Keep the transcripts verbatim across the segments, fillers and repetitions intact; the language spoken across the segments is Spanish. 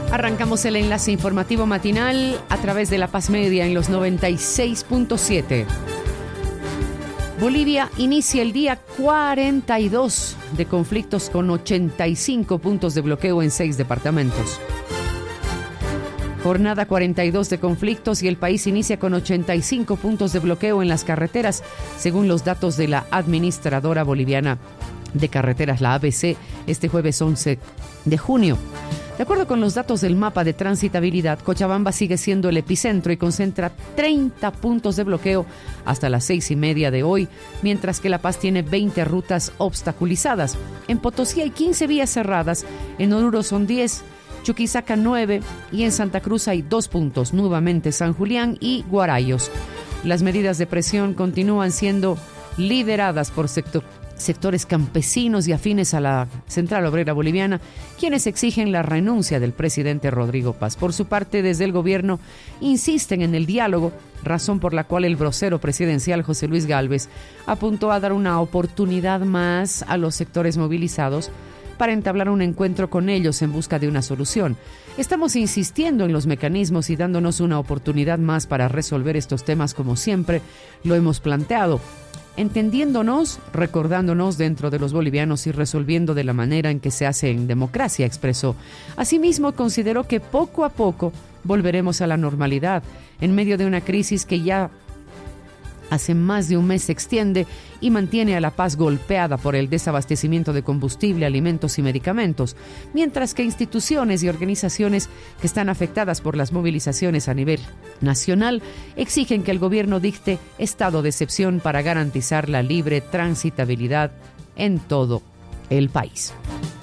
Arrancamos el enlace informativo matinal a través de La Paz Media en los noventa y seis punto siete. Bolivia inicia el día cuarenta y dos de conflictos con ochenta y cinco puntos de bloqueo en seis departamentos. Jornada cuarenta y dos de conflictos y el país inicia con ochenta y cinco puntos de bloqueo en las carreteras, según los datos de la Administradora Boliviana de Carreteras, la A B C, este jueves once de junio. De acuerdo con los datos del mapa de transitabilidad, Cochabamba sigue siendo el epicentro y concentra treinta puntos de bloqueo hasta las seis y media de hoy, mientras que La Paz tiene veinte rutas obstaculizadas. En Potosí hay quince vías cerradas, en Oruro son diez, Chuquisaca nueve y en Santa Cruz hay dos puntos, nuevamente San Julián y Guarayos. Las medidas de presión continúan siendo lideradas por sector sectores campesinos y afines a la Central Obrera Boliviana, quienes exigen la renuncia del presidente Rodrigo Paz. Por su parte, desde el gobierno insisten en el diálogo, razón por la cual el vocero presidencial José Luis Gálvez apuntó a dar una oportunidad más a los sectores movilizados para entablar un encuentro con ellos en busca de una solución. Estamos insistiendo en los mecanismos y dándonos una oportunidad más para resolver estos temas como siempre lo hemos planteado, entendiéndonos, recordándonos dentro de los bolivianos y resolviendo de la manera en que se hace en democracia, expresó. Asimismo, consideró que poco a poco volveremos a la normalidad en medio de una crisis que ya hace más de un mes se extiende y mantiene a La Paz golpeada por el desabastecimiento de combustible, alimentos y medicamentos, mientras que instituciones y organizaciones que están afectadas por las movilizaciones a nivel nacional exigen que el gobierno dicte estado de excepción para garantizar la libre transitabilidad en todo el país.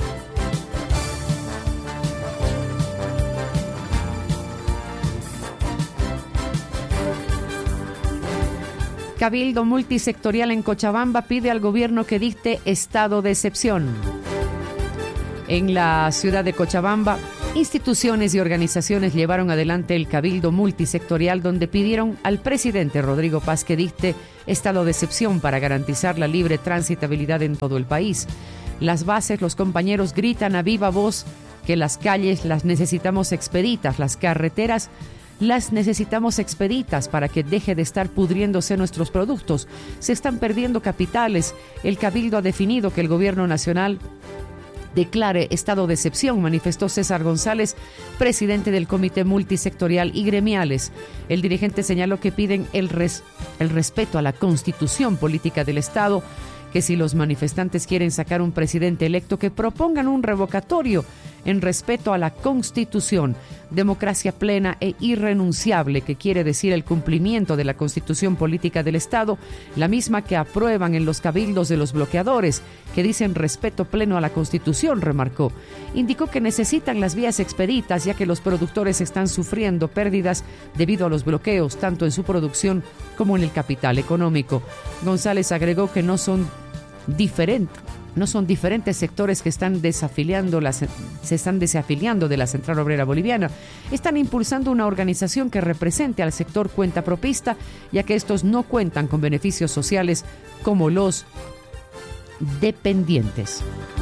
Cabildo multisectorial en Cochabamba pide al gobierno que dicte estado de excepción. En la ciudad de Cochabamba, instituciones y organizaciones llevaron adelante el Cabildo multisectorial donde pidieron al presidente Rodrigo Paz que dicte estado de excepción para garantizar la libre transitabilidad en todo el país. Las bases, los compañeros gritan a viva voz que las calles las necesitamos expeditas, las carreteras las necesitamos expeditas para que deje de estar pudriéndose nuestros productos. Se están perdiendo capitales. El Cabildo ha definido que el gobierno nacional declare estado de excepción, manifestó César González, presidente del Comité Multisectorial y Gremiales. El dirigente señaló que piden el, res, el respeto a la Constitución Política del Estado, que si los manifestantes quieren sacar un presidente electo, que propongan un revocatorio en respeto a la Constitución, democracia plena e irrenunciable, que quiere decir el cumplimiento de la Constitución Política del Estado, la misma que aprueban en los cabildos de los bloqueadores, que dicen respeto pleno a la Constitución, remarcó. Indicó que necesitan las vías expeditas, ya que los productores están sufriendo pérdidas debido a los bloqueos, tanto en su producción como en el capital económico. González agregó que no son diferentes. No son diferentes sectores que están desafiliando la, se están desafiliando de la Central Obrera Boliviana. Están impulsando una organización que represente al sector cuentapropista, ya que estos no cuentan con beneficios sociales como los dependientes.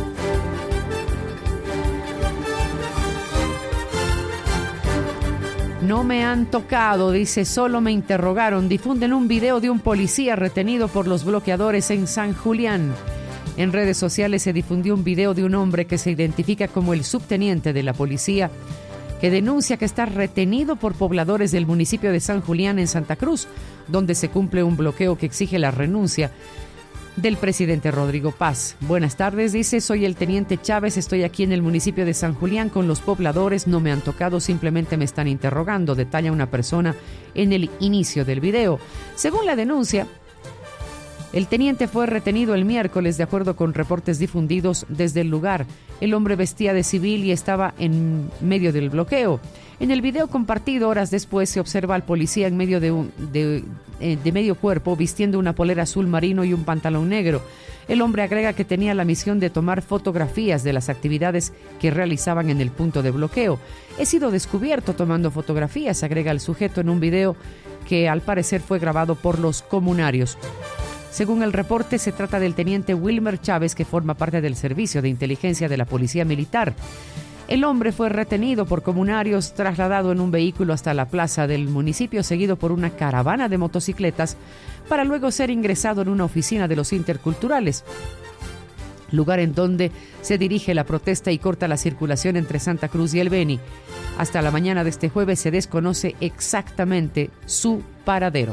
No me han tocado, dice, solo me interrogaron. Difunden un video de un policía retenido por los bloqueadores en San Julián. En redes sociales se difundió un video de un hombre que se identifica como el subteniente de la policía, que denuncia que está retenido por pobladores del municipio de San Julián en Santa Cruz, donde se cumple un bloqueo que exige la renuncia del presidente Rodrigo Paz. Buenas tardes, dice, soy el teniente Chávez, estoy aquí en el municipio de San Julián con los pobladores, no me han tocado, simplemente me están interrogando, detalla una persona en el inicio del video. Según la denuncia, el teniente fue retenido el miércoles, de acuerdo con reportes difundidos desde el lugar. El hombre vestía de civil y estaba en medio del bloqueo. En el video compartido horas después se observa al policía en medio de, un, de, de medio cuerpo, vistiendo una polera azul marino y un pantalón negro. El hombre agrega que tenía la misión de tomar fotografías de las actividades que realizaban en el punto de bloqueo. He sido descubierto tomando fotografías, agrega el sujeto en un video que al parecer fue grabado por los comunarios. Según el reporte, se trata del teniente Wilmer Chávez, que forma parte del Servicio de Inteligencia de la Policía Militar. El hombre fue retenido por comunarios, trasladado en un vehículo hasta la plaza del municipio, seguido por una caravana de motocicletas, para luego ser ingresado en una oficina de los interculturales, lugar en donde se dirige la protesta y corta la circulación entre Santa Cruz y el Beni. Hasta la mañana de este jueves se desconoce exactamente su paradero.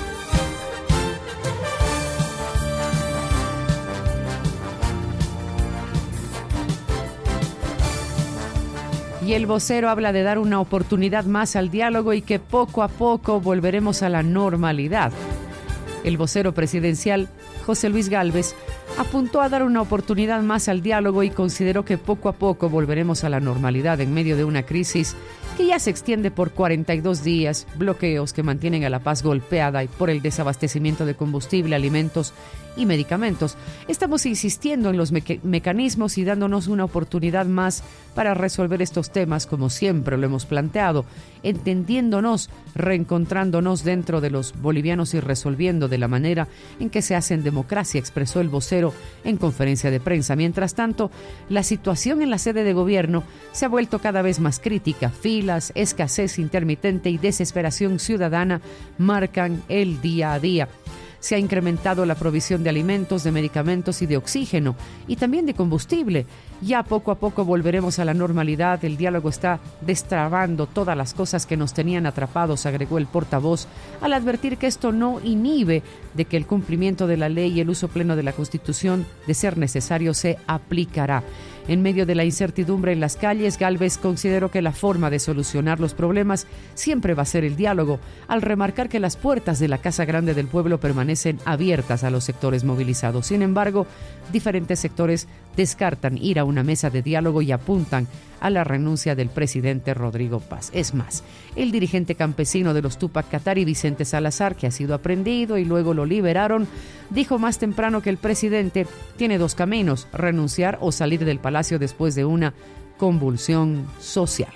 Y el vocero habla de dar una oportunidad más al diálogo y que poco a poco volveremos a la normalidad. El vocero presidencial, José Luis Gálvez, apuntó a dar una oportunidad más al diálogo y consideró que poco a poco volveremos a la normalidad en medio de una crisis que ya se extiende por cuarenta y dos días, bloqueos que mantienen a La Paz golpeada y por el desabastecimiento de combustible, alimentos y medicamentos. Estamos insistiendo en los meca- mecanismos y dándonos una oportunidad más para resolver estos temas como siempre lo hemos planteado, entendiéndonos, reencontrándonos dentro de los bolivianos y resolviendo de la manera en que se hace en democracia, expresó el vocero en conferencia de prensa. Mientras tanto, la situación en la sede de gobierno se ha vuelto cada vez más crítica. Filas, escasez intermitente y desesperación ciudadana marcan el día a día. Se ha incrementado la provisión de alimentos, de medicamentos y de oxígeno, y también de combustible. Ya poco a poco volveremos a la normalidad. El diálogo está destrabando todas las cosas que nos tenían atrapados, agregó el portavoz, al advertir que esto no inhibe de que el cumplimiento de la ley y el uso pleno de la Constitución, de ser necesario, se aplicará. En medio de la incertidumbre en las calles, Gálvez consideró que la forma de solucionar los problemas siempre va a ser el diálogo, al remarcar que las puertas de la Casa Grande del Pueblo permanecen abiertas a los sectores movilizados. Sin embargo, diferentes sectores descartan ir a una mesa de diálogo y apuntan a la renuncia del presidente Rodrigo Paz. Es más, el dirigente campesino de los Tupac Katari, Vicente Salazar, que ha sido aprehendido y luego lo liberaron, dijo más temprano que el presidente tiene dos caminos: renunciar o salir del palacio después de una convulsión social.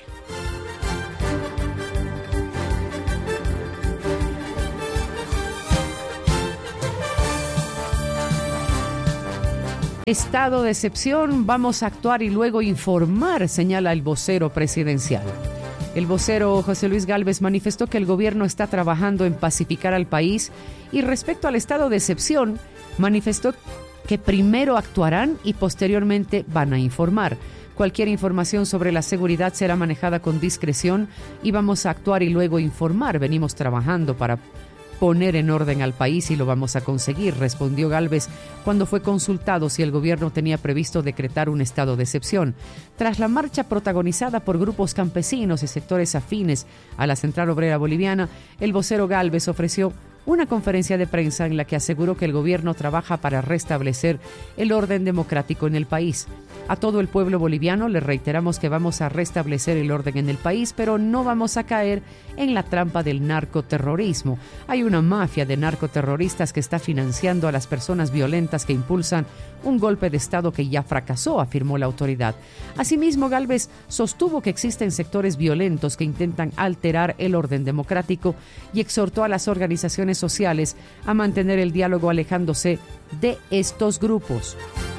Estado de excepción, vamos a actuar y luego informar, señala el vocero presidencial. El vocero José Luis Gálvez manifestó que el gobierno está trabajando en pacificar al país y respecto al estado de excepción, manifestó que primero actuarán y posteriormente van a informar. Cualquier información sobre la seguridad será manejada con discreción y vamos a actuar y luego informar. Venimos trabajando para poner en orden al país y lo vamos a conseguir, respondió Gálvez cuando fue consultado si el gobierno tenía previsto decretar un estado de excepción. Tras la marcha protagonizada por grupos campesinos y sectores afines a la Central Obrera Boliviana, el vocero Gálvez ofreció una conferencia de prensa en la que aseguró que el gobierno trabaja para restablecer el orden democrático en el país. A todo el pueblo boliviano le reiteramos que vamos a restablecer el orden en el país, pero no vamos a caer en la trampa del narcoterrorismo. Hay una mafia de narcoterroristas que está financiando a las personas violentas que impulsan un golpe de Estado que ya fracasó, afirmó la autoridad. Asimismo, Gálvez sostuvo que existen sectores violentos que intentan alterar el orden democrático y exhortó a las organizaciones sociales a mantener el diálogo alejándose de estos grupos.